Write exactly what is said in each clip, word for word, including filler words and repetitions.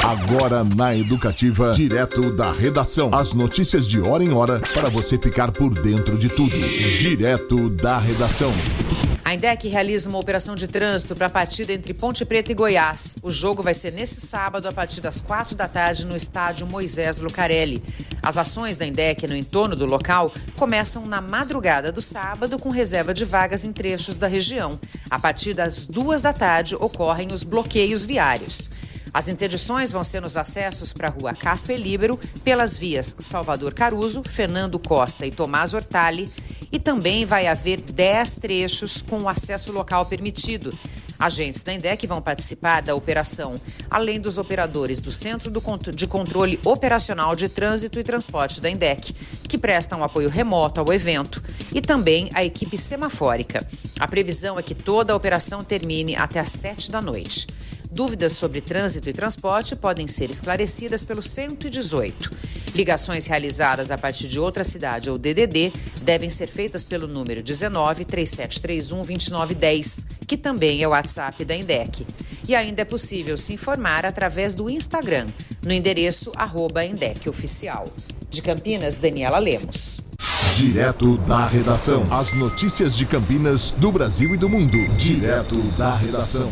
Agora na Educativa, direto da redação. As notícias de hora em hora para você ficar por dentro de tudo. Direto da redação. A INDEC realiza uma operação de trânsito para a partida entre Ponte Preta e Goiás. O jogo vai ser nesse sábado, a partir das quatro da tarde, no estádio Moisés Lucarelli. As ações da INDEC no entorno do local começam na madrugada do sábado, com reserva de vagas em trechos da região. A partir das duas da tarde, ocorrem os bloqueios viários. As interdições vão ser nos acessos para a rua Casper Líbero, pelas vias Salvador Caruso, Fernando Costa e Tomás Hortali, e também vai haver dez trechos com o acesso local permitido. Agentes da INDEC vão participar da operação, além dos operadores do Centro de Controle Operacional de Trânsito e Transporte da INDEC, que prestam apoio remoto ao evento, e também a equipe semafórica. A previsão é que toda a operação termine até às sete da noite. Dúvidas sobre trânsito e transporte podem ser esclarecidas pelo cento e dezoito. Ligações realizadas a partir de outra cidade ou D D D devem ser feitas pelo número dezenove, trinta e sete trinta e um, vinte e nove dez, que também é o WhatsApp da INDEC. E ainda é possível se informar através do Instagram, no endereço arroba INDEC Oficial. De Campinas, Daniela Lemos. Direto da redação. As notícias de Campinas, do Brasil e do mundo. Direto da redação.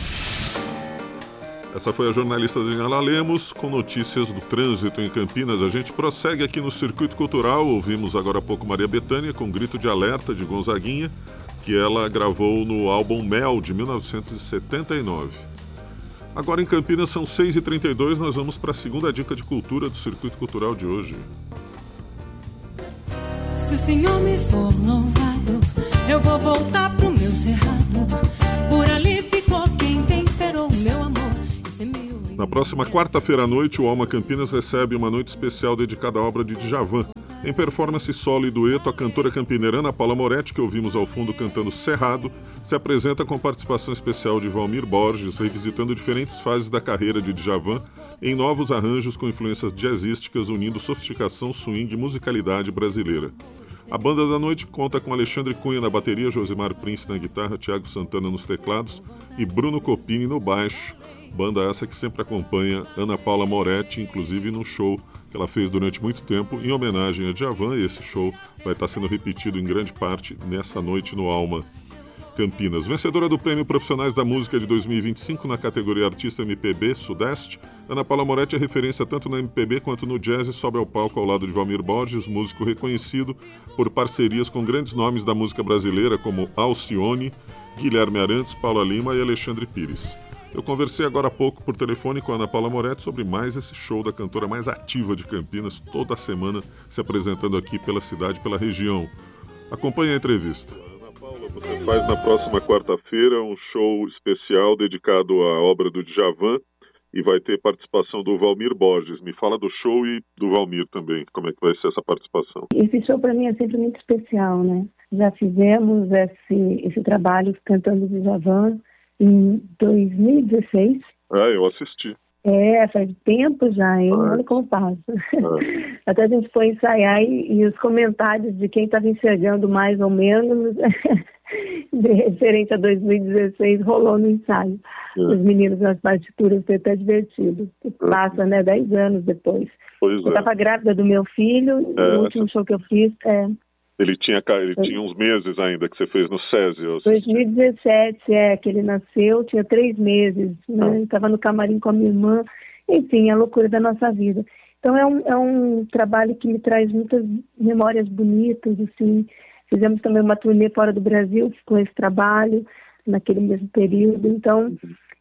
Essa foi a jornalista Daniela Lemos com notícias do trânsito em Campinas. A gente prossegue aqui no Circuito Cultural. Ouvimos agora há pouco Maria Bethânia com Grito de Alerta, de Gonzaguinha, que ela gravou no álbum Mel, de mil novecentos e setenta e nove. Agora em Campinas são seis e trinta e dois, nós vamos para a segunda dica de cultura do Circuito Cultural de hoje. Se o Senhor me for louvado, eu vou voltar pro meu cerrado. Por ali ficou quem temperou meu amor. Na próxima quarta-feira à noite, o Alma Campinas recebe uma noite especial dedicada à obra de Djavan. Em performance solo e dueto, a cantora campineira Ana Paula Moretti, que ouvimos ao fundo cantando Cerrado, se apresenta com participação especial de Valmir Borges, revisitando diferentes fases da carreira de Djavan em novos arranjos com influências jazzísticas, unindo sofisticação, swing e musicalidade brasileira. A banda da noite conta com Alexandre Cunha na bateria, Josimar Prince na guitarra, Thiago Santana nos teclados e Bruno Copini no baixo. Banda essa que sempre acompanha Ana Paula Moretti, inclusive num show que ela fez durante muito tempo em homenagem a Djavan, e esse show vai estar sendo repetido em grande parte nessa noite no Alma Campinas. Vencedora do Prêmio Profissionais da Música de dois mil e vinte e cinco na categoria Artista M P B Sudeste, Ana Paula Moretti é referência tanto na M P B quanto no jazz e sobe ao palco ao lado de Valmir Borges, músico reconhecido por parcerias com grandes nomes da música brasileira como Alcione, Guilherme Arantes, Paula Lima e Alexandre Pires. Eu conversei agora há pouco por telefone com a Ana Paula Moretti sobre mais esse show da cantora mais ativa de Campinas, toda semana se apresentando aqui pela cidade, pela região. Acompanhe a entrevista. Ana Paula, você faz na próxima quarta-feira um show especial dedicado à obra do Djavan e vai ter participação do Valmir Borges. Me fala do show e do Valmir também, como é que vai ser essa participação? Esse show para mim é sempre muito especial, né? Já fizemos esse, esse trabalho cantando o Djavan em dois mil e dezesseis. Ah, eu assisti. É, faz tempo já, hein? Ah. Olha como passa. Ah. Até a gente foi ensaiar e, e os comentários de quem estava enxergando mais ou menos, de referente a dois mil e dezesseis, rolou no ensaio. É. Os meninos nas partituras, foi até divertido. Passa, né, dez anos depois. Pois eu estava é. grávida do meu filho, é. O último show que eu fiz... É, Ele tinha, ele tinha uns meses ainda que você fez no SESI. dois mil e dezessete, é, que ele nasceu, tinha três meses, né? Estava no camarim com a minha irmã, enfim, a loucura da nossa vida. Então é um, é um trabalho que me traz muitas memórias bonitas, assim. Fizemos também uma turnê fora do Brasil com esse trabalho, naquele mesmo período. Então,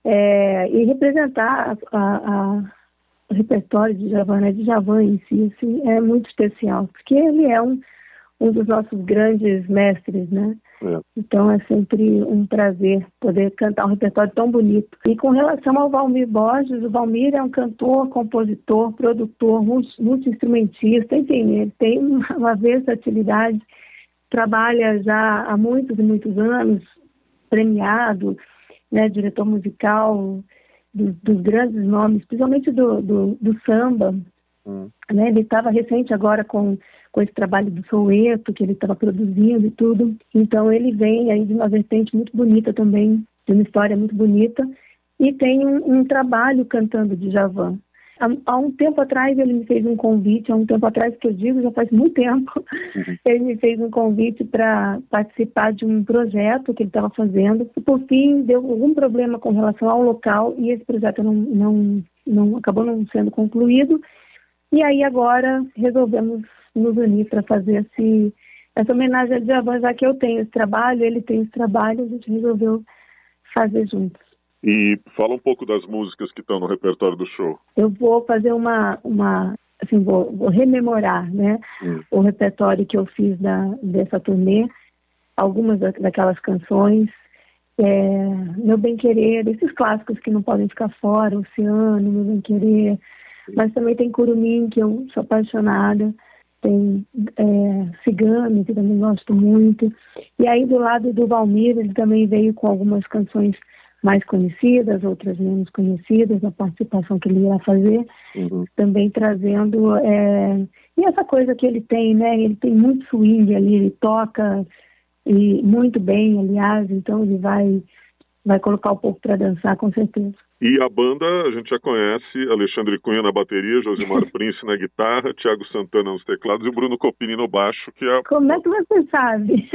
é, e representar a, a, o repertório de Djavan, né? de Djavan em si, assim, é muito especial, porque ele é um um dos nossos grandes mestres, né? É. Então é sempre um prazer poder cantar um repertório tão bonito. E com relação ao Valmir Borges, o Valmir é um cantor, compositor, produtor, multi-instrumentista, enfim, ele tem uma versatilidade, trabalha já há muitos e muitos anos, premiado, né, diretor musical dos, dos grandes nomes, principalmente do, do, do samba. Hum. Né? Ele estava recente agora com com esse trabalho do Soweto, que ele estava produzindo e tudo. Então ele vem aí de uma vertente muito bonita também, de uma história muito bonita, e tem um, um trabalho cantando Djavan. Há, há um tempo atrás ele me fez um convite, há um tempo atrás que eu digo, já faz muito tempo, uhum. Ele me fez um convite para participar de um projeto que ele estava fazendo. E, por fim, deu algum problema com relação ao local e esse projeto não, não, não acabou não sendo concluído. E aí agora resolvemos nos unir para fazer esse, essa homenagem a Djavan, já que eu tenho esse trabalho, ele tem esse trabalho, a gente resolveu fazer juntos. E fala um pouco das músicas que estão no repertório do show. Eu vou fazer uma, uma assim, vou, vou rememorar, né, hum. o repertório que eu fiz da, dessa turnê, algumas da, daquelas canções, é, Meu Bem Querer, esses clássicos que não podem ficar fora, Oceano, Meu Bem Querer, mas também tem Curumim, que eu sou apaixonada, tem é, Cigano, que também gosto muito, e aí do lado do Valmir, ele também veio com algumas canções mais conhecidas, outras menos conhecidas, a participação que ele irá fazer, uhum. também trazendo, é, e essa coisa que ele tem, né, ele tem muito swing ali, ele toca e muito bem, aliás, então ele vai, vai colocar o povo para dançar, com certeza. E a banda, a gente já conhece, Alexandre Cunha na bateria, Josimar Prince na guitarra, Thiago Santana nos teclados e o Bruno Copini no baixo, que é... Como é que você sabe?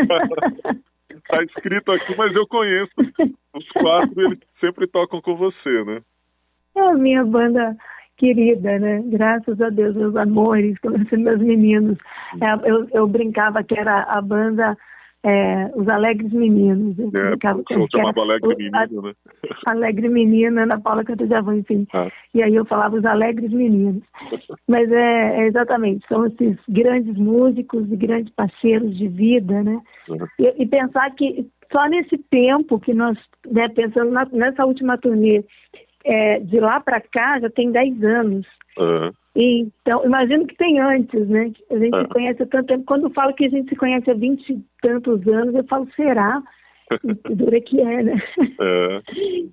Está escrito aqui, mas eu conheço os quatro e eles sempre tocam com você, né? É a minha banda querida, né? Graças a Deus, meus amores, meus meninos. É, eu, eu brincava que era a banda é, Os Alegres Meninos. Eu é, brincava eu chamava Alegre Menina, né? Alegre Menina, Ana Paula canta Djavan, enfim. Ah. E aí eu falava Os Alegres Meninos. Mas é, é exatamente, são esses grandes músicos e grandes parceiros de vida, né? Uhum. E, e pensar que só nesse tempo que nós, né, pensando na, nessa última turnê, é, de lá para cá já tem dez anos. Uhum. E, então, imagino que tem antes, né? A gente uhum. se conhece há tanto tempo. Quando eu falo que a gente se conhece há vinte e tantos anos, eu falo, será? Que dura que é, né? É,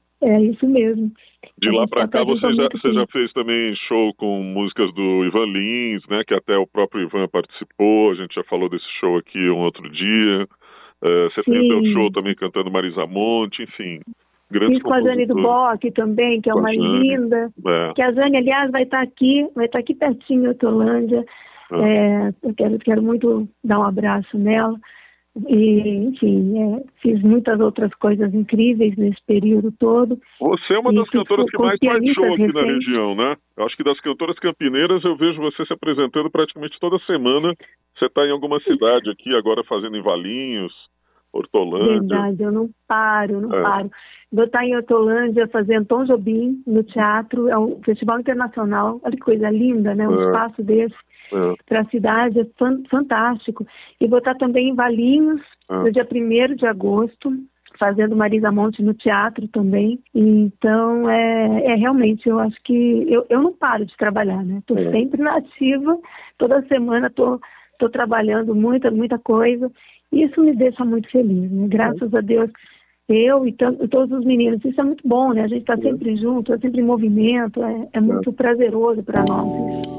é isso mesmo. De lá para cá você já, você já fez também show com músicas do Ivan Lins, né? Que até o próprio Ivan participou, a gente já falou desse show aqui um outro dia. Uh, você Sim. tem o seu show também cantando Marisa Monte, enfim. Fiz com a Jane do Bock também, que é uma linda. É. Que a Jane, aliás, vai estar aqui, vai estar aqui pertinho em Hortolândia. É. É, eu quero, quero muito dar um abraço nela. E, enfim, é, fiz muitas outras coisas incríveis nesse período todo. Você é uma das cantoras que mais faz show aqui recentes. Na região, né? Eu acho que das cantoras campineiras eu vejo você se apresentando praticamente toda semana. Você está em alguma cidade aqui, agora fazendo em Valinhos, Hortolândia. Verdade, eu não paro, eu não é. paro. Vou estar em Hortolândia fazendo Tom Jobim no teatro, é um festival internacional, olha que coisa linda, né? Um é. espaço desse. É. Para a cidade, é fantástico. E vou estar também em Valinhos, é. no dia primeiro de agosto, fazendo Marisa Monte no teatro também. Então, é, é realmente, eu acho que eu, eu não paro de trabalhar, né? Estou é. sempre na ativa, toda semana estou tô, tô trabalhando muita, muita coisa. E isso me deixa muito feliz, né? Graças é. a Deus, eu e t- todos os meninos, isso é muito bom, né? A gente está é. sempre junto, é sempre em movimento, é, é muito prazeroso para nós.